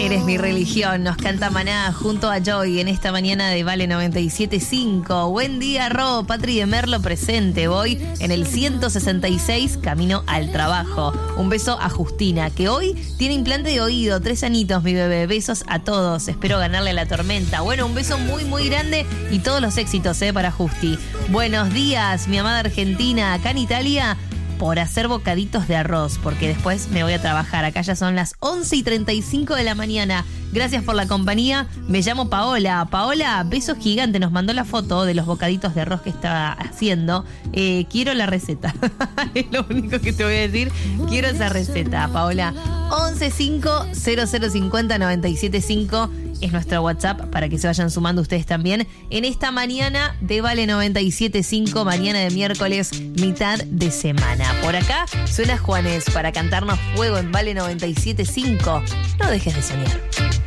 Eres mi religión, nos canta Maná junto a Joy en esta mañana de Vale 97.5. Buen día, Ro, Patri de Merlo presente. Voy en el 166 camino al trabajo. Un beso a Justina, que hoy tiene implante de oído, 3 añitos mi bebé. Besos a todos, espero ganarle a la tormenta. Bueno, un beso muy, muy grande y todos los éxitos para Justi. Buenos días, mi amada Argentina, acá en Italia, por hacer bocaditos de arroz, porque después me voy a trabajar. Acá ya son las 11:35 de la mañana. Gracias por la compañía. Me llamo Paola. Paola, beso gigante. Nos mandó la foto de los bocaditos de arroz que estaba haciendo. Quiero la receta. Es lo único que te voy a decir. Quiero esa receta, Paola. 115050-975 es nuestro WhatsApp para que se vayan sumando ustedes también en esta mañana de Vale 97.5, mañana de miércoles, mitad de semana. Por acá suena Juanes para cantarnos Fuego en Vale 97.5. No dejes de soñar.